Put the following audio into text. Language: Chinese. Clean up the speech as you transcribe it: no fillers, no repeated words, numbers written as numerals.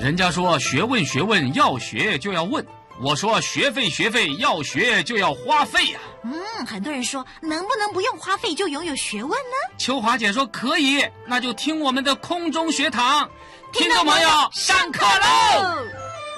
人家说学问要学就要问，我说学费要学就要花费呀。 很多人说能不能不用花费就拥有学问呢？ 秋华姐说可以，那就听我们的空中学堂。 听众朋友， 上课喽！